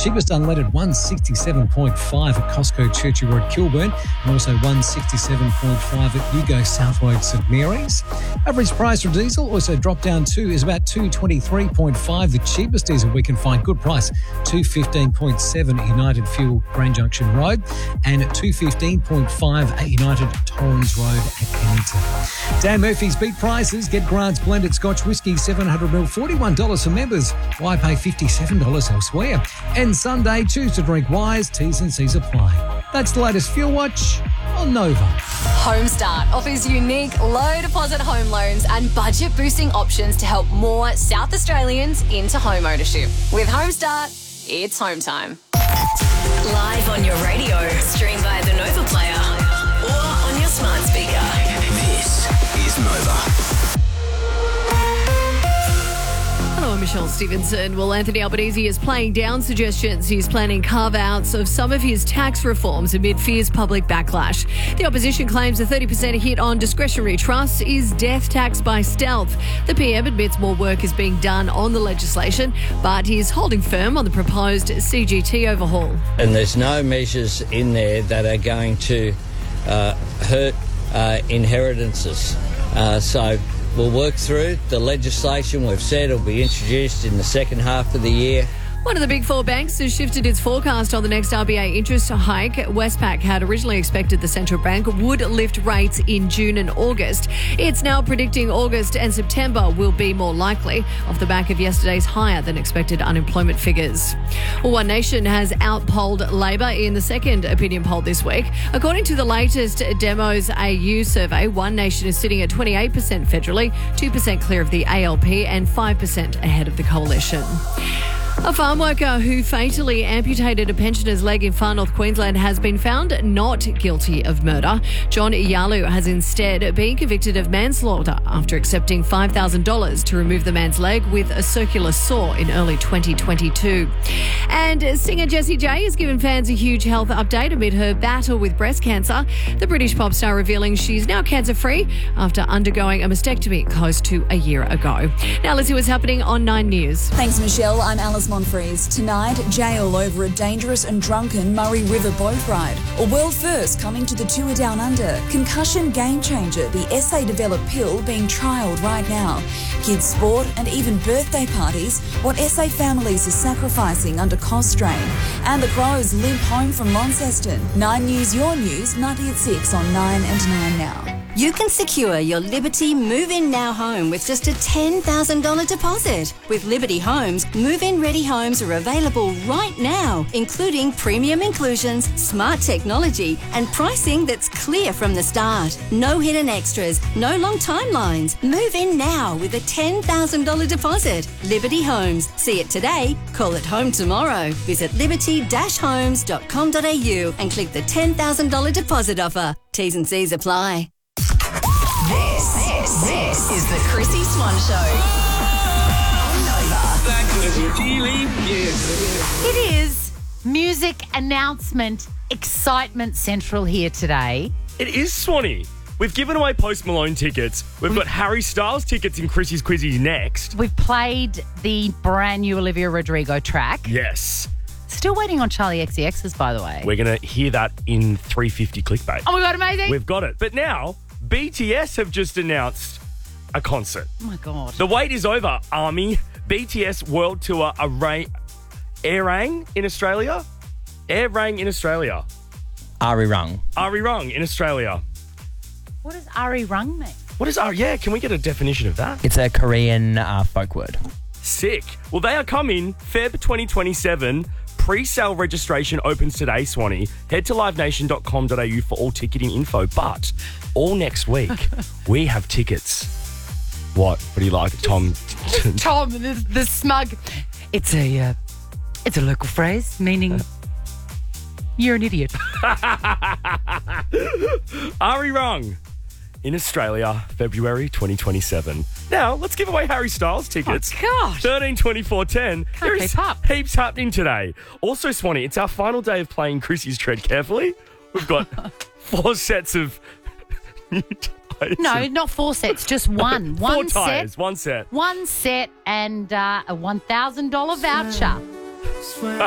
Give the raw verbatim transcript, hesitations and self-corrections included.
cheapest unleaded one sixty-seven point five at Costco Churchy Road, Kilburn, and also one sixty-seven point five at Yugo South Road, St Mary's. Average price for diesel also dropped down too, is about two twenty-three point five. The cheapest diesel we can find, good price, two fifteen point seven at United Fuel Grain Junction Road and two fifteen point five at United Torrens Road at Pennington. Dan Murphy's beat prices. Get Grant's blended Scotch whisky seven hundred milliliters, forty-one dollars for members. Why pay fifty-seven dollars elsewhere? And Sunday, choose to drink wise. T's and C's apply. That's the latest Fuel Watch on Nova. Homestart offers unique low deposit home loans and budget boosting options to help more South Australians into home ownership. With Homestart, it's home time. Live on your radio, stream via the Nova Player or on your smart speaker. This is Nova. Hello, I'm Michelle Stevenson. Well, Anthony Albanese is playing down suggestions he's planning carve-outs of some of his tax reforms amid fierce public backlash. The opposition claims a thirty percent hit on discretionary trusts is death tax by stealth. The P M admits more work is being done on the legislation, but he's holding firm on the proposed C G T overhaul. And there's no measures in there that are going to uh, hurt uh, inheritances. Uh, so... We'll work through the legislation. We've said it'll be introduced in the second half of the year. One of the big four banks has shifted its forecast on the next R B A interest hike. Westpac had originally expected the central bank would lift rates in June and August. It's now predicting August and September will be more likely off the back of yesterday's higher than expected unemployment figures. Well, One Nation has outpolled Labor in the second opinion poll this week. According to the latest Demos A U survey, One Nation is sitting at twenty-eight percent federally, two percent clear of the A L P and five percent ahead of the coalition. A farm worker who fatally amputated a pensioner's leg in far north Queensland has been found not guilty of murder. John Iyalu has instead been convicted of manslaughter after accepting five thousand dollars to remove the man's leg with a circular saw in early twenty twenty-two. And singer Jessie J has given fans a huge health update amid her battle with breast cancer. The British pop star revealing she's now cancer-free after undergoing a mastectomy close to a year ago. Now let's see what's happening on Nine News. Thanks, Michelle. I'm Alice Monfries. Tonight, jail over a dangerous and drunken Murray River boat ride. A world first coming to the tour down under. Concussion game changer, the S A developed pill being trialled right now. Kids sport and even birthday parties, what S A families are sacrificing under cost strain. And the Crows limp home from Launceston. Nine News, your news, ninety at six on nine and nine now. You can secure your Liberty Move-In Now home with just a ten thousand dollars deposit. With Liberty Homes, move-in ready homes are available right now, including premium inclusions, smart technology, and pricing that's clear from the start. No hidden extras, no long timelines. Move in now with a ten thousand dollars deposit. Liberty Homes. See it today, call it home tomorrow. Visit liberty dash homes dot com dot a u and click the ten thousand dollars deposit offer. T's and C's apply. This, this, this is the Chrissy Swan Show. On Nova. It is music announcement excitement central here today. It is, Swanee. We've given away Post Malone tickets. We've got Harry Styles tickets in Chrissy's Quizzies next. We've played the brand new Olivia Rodrigo track. Yes. Still waiting on Charlie X C X's, by the way. We're going to hear that in three fifty clickbait. Oh my God, amazing. We've got it. But now, B T S have just announced a concert. Oh my God. The wait is over, Army. B T S World Tour Array, Arirang in Australia. Arirang in Australia. Arirang. Arirang in Australia. What does Arirang mean? What is Ar? Yeah, can we get a definition of that? It's a Korean uh, folk word. Sick. Well, they are coming February twenty twenty-seven. Pre-sale registration opens today, Swanee. Head to live nation dot com dot a u for all ticketing info. But all next week, we have tickets. What? What do you like, Tom? Tom, the, the smug. It's a, uh, it's a local phrase meaning you're an idiot. Arirang in Australia, February twenty twenty-seven. Now, let's give away Harry Styles tickets. Oh, God. thirteen twenty-four ten. Can't There is keep up. heaps happening today. Also, Swanee, it's our final day of playing Chrissy's Tread Carefully. We've got four sets of new tyres. No, not four sets, just one. Four one tyres, set, one set. One set and uh, a one thousand dollars voucher.